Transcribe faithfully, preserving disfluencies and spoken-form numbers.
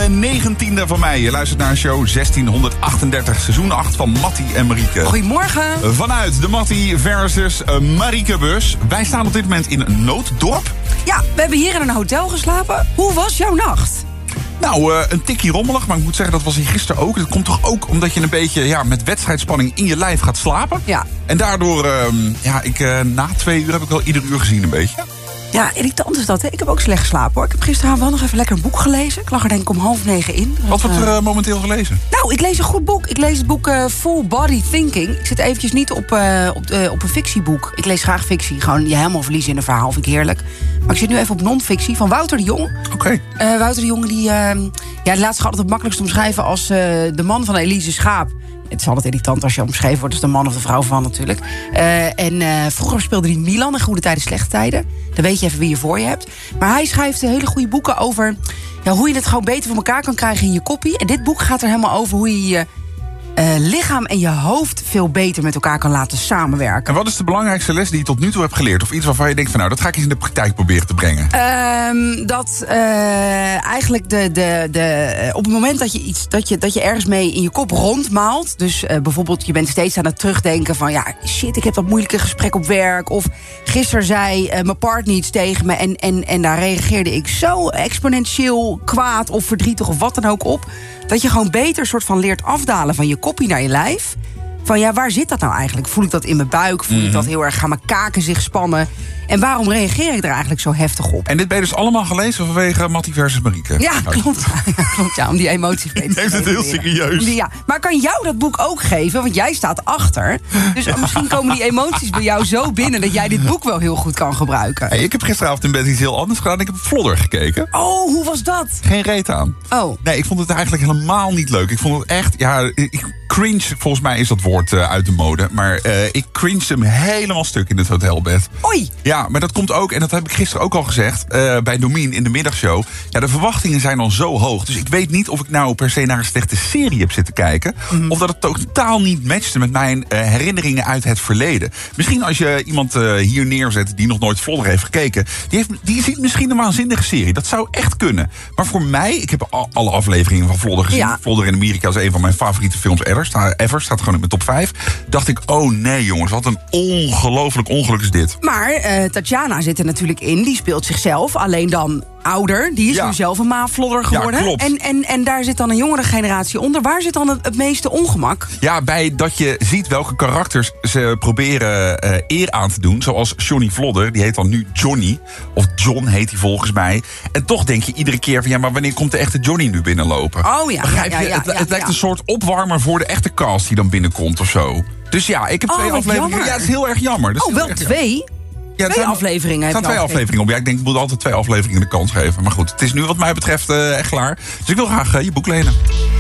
negentiende van mei. Je luistert naar een show zestienhonderdachtendertig, seizoen acht van Mattie en Marieke. Goedemorgen. Vanuit de Mattie versus Marieke bus. Wij staan op dit moment in een nooddorp. Ja, we hebben hier in een hotel geslapen. Hoe was jouw nacht? Nou, uh, een tikkie rommelig, maar ik moet zeggen, dat was hier gisteren ook. Dat komt toch ook omdat je een beetje ja, met wedstrijdspanning in je lijf gaat slapen. Ja. En daardoor, uh, ja, ik, uh, na twee uur heb ik wel ieder uur gezien een beetje. Ja, irritant is dat, hè? Ik heb ook slecht geslapen, hoor. Ik heb gisteravond wel nog even lekker een boek gelezen. Ik lag er denk ik om half negen in. Wat wordt er uh, uh, momenteel gelezen? Nou, ik lees een goed boek. Ik lees het boek uh, Full Body Thinking. Ik zit eventjes niet op, uh, op, uh, op een fictieboek. Ik lees graag fictie. Gewoon je helemaal verliezen in een verhaal, vind ik heerlijk. Maar ik zit nu even op non-fictie van Wouter de Jong. Oké. Okay. Uh, Wouter de Jong, die... Uh, ja, de laatste gaat het het makkelijkst omschrijven als uh, de man van Elise Schaap. Het is altijd irritant als je omschreven wordt als de man of de vrouw van natuurlijk. Uh, en uh, vroeger speelde hij Milan in Goede Tijden, Slechte Tijden. Dan weet je even wie je voor je hebt. Maar hij schrijft hele goede boeken over ja, hoe je het gewoon beter voor elkaar kan krijgen in je koppie. En dit boek gaat er helemaal over hoe je je uh, lichaam en je hoofd veel beter met elkaar kan laten samenwerken. En wat is de belangrijkste les die je tot nu toe hebt geleerd? Of iets waarvan je denkt van nou, dat ga ik eens in de praktijk proberen te brengen? Um, dat uh, eigenlijk de, de, de, op het moment dat je, iets, dat, je, dat je ergens mee in je kop rondmaalt. Dus uh, bijvoorbeeld je bent steeds aan het terugdenken van ja, shit, ik heb dat moeilijke gesprek op werk. Of gisteren zei uh, mijn partner iets tegen me en, en, en daar reageerde ik zo exponentieel kwaad of verdrietig of wat dan ook op. Dat je gewoon beter soort van leert afdalen van je koppie naar je lijf. Van ja, waar zit dat nou eigenlijk? Voel ik dat in mijn buik? Voel ik dat heel erg? Gaan mijn kaken zich spannen? En waarom reageer ik er eigenlijk zo heftig op? En dit ben je dus allemaal gelezen vanwege Mattie versus Marieke? Ja, klopt. Ja, klopt, ja, om die emoties mee te Heeft het heel serieus. Die, ja. Maar kan jou dat boek ook geven? Want jij staat achter. Dus ja. Misschien komen die emoties bij jou zo binnen dat jij dit boek wel heel goed kan gebruiken. Hey, ik heb gisteravond in bed iets heel anders gedaan. Ik heb Vlodder gekeken. Oh, hoe was dat? Geen reet aan. Oh. Nee, ik vond het eigenlijk helemaal niet leuk. Ik vond het echt, ja, ik cringe, volgens mij is dat woord uh, uit de mode. Maar uh, ik cringe hem helemaal stuk in het hotelbed. Oei. Ja, maar dat komt ook, en dat heb ik gisteren ook al gezegd, uh, bij Domien in de middagshow. Ja, de verwachtingen zijn al zo hoog. Dus ik weet niet of ik nou per se naar een slechte serie heb zitten kijken. Mm-hmm. Of dat het totaal niet matchte met mijn uh, herinneringen uit het verleden. Misschien als je iemand uh, hier neerzet die nog nooit Vlodder heeft gekeken. Die, heeft, die ziet misschien een waanzinnige serie. Dat zou echt kunnen. Maar voor mij, ik heb al, alle afleveringen van Vlodder gezien. Ja. Vlodder in Amerika is een van mijn favoriete films ever. Ever staat gewoon in mijn top vijf. Dacht ik, oh nee jongens, wat een ongelooflijk ongeluk is dit. Maar uh, Tatjana zit er natuurlijk in. Die speelt zichzelf, alleen dan ouder. Die is ja. nu zelf een maafvlodder geworden. Ja, klopt. En, en, en daar zit dan een jongere generatie onder. Waar zit dan het, het meeste ongemak? Ja, bij dat je ziet welke karakters ze proberen uh, eer aan te doen. Zoals Johnny Vlodder, die heet dan nu Johnny. Of John heet hij volgens mij. En toch denk je iedere keer van ja, maar wanneer komt de echte Johnny nu binnenlopen? Oh ja, Begrijp ja, ja, je? ja, het, ja, het lijkt ja. een soort opwarmer voor de echte cast die dan binnenkomt of zo. Dus ja, ik heb oh, twee afleveringen. Jammer. Ja, het is heel erg jammer. Dat is oh, wel twee? Ja, twee zijn, afleveringen. Er staan twee afleveringen op. Ja, ik denk, ik moet altijd twee afleveringen de kans geven. Maar goed, het is nu wat mij betreft uh, echt klaar. Dus ik wil graag uh, je boek lenen.